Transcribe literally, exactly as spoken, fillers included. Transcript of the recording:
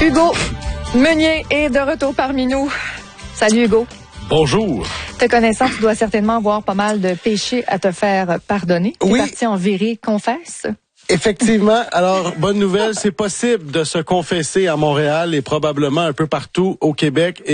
Hugo Meunier est de retour parmi nous. Salut Hugo. Bonjour. Te connaissant, tu dois certainement avoir pas mal de péchés à te faire pardonner. Tu Oui. es parti en virée, confesse. Effectivement. Alors, bonne nouvelle, c'est possible de se confesser à Montréal et probablement un peu partout au Québec.